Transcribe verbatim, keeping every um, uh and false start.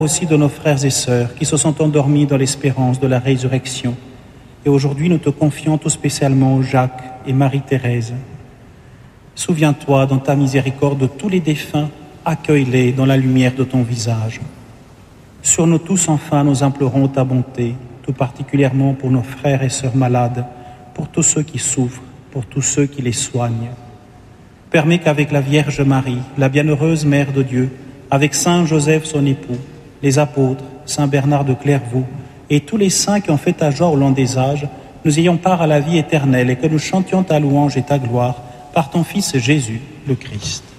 aussi de nos frères et sœurs qui se sont endormis dans l'espérance de la résurrection. Et aujourd'hui, nous te confions tout spécialement Jacques et Marie-Thérèse. Souviens-toi dans ta miséricorde de tous les défunts, accueille-les dans la lumière de ton visage. Sur nous tous, enfin, nous implorons ta bonté, tout particulièrement pour nos frères et sœurs malades, pour tous ceux qui souffrent, pour tous ceux qui les soignent. Permets qu'avec la Vierge Marie, la bienheureuse Mère de Dieu, avec Saint Joseph son époux, les apôtres, Saint Bernard de Clairvaux et tous les saints qui ont fait ta joie au long des âges, nous ayons part à la vie éternelle et que nous chantions ta louange et ta gloire par ton Fils Jésus, le Christ.